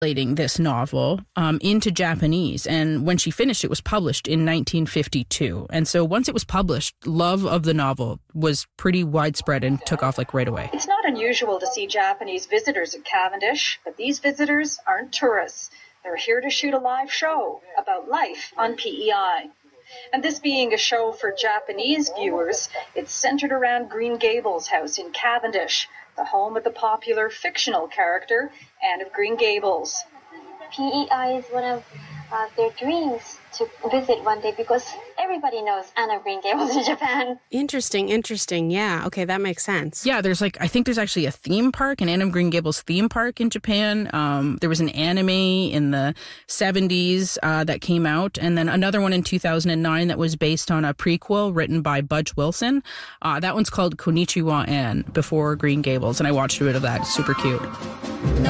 translating this novel into Japanese. And when she finished, it was published in 1952. And so once it was published, love of the novel was pretty widespread and took off like right away. It's not unusual to see Japanese visitors at Cavendish, but these visitors aren't tourists. They're here to shoot a live show about life on PEI. And this being a show for Japanese viewers, it's centered around Green Gables house in Cavendish, the home of the popular fictional character Anne of Green Gables. PEI is one of their dreams to visit one day because everybody knows Anne of Green Gables in Japan. Interesting. Yeah, okay, that makes sense. Yeah, I think there's actually a theme park, an Anne of Green Gables theme park in Japan. There was an anime in the 70s that came out, and then another one in 2009 that was based on a prequel written by Budge Wilson. That one's called Konnichiwa Anne, Before Green Gables, and I watched a bit of that. It's super cute.